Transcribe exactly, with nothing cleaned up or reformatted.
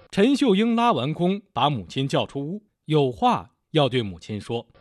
陈秀英拉完弓，把母亲叫出屋，有话要对母亲说。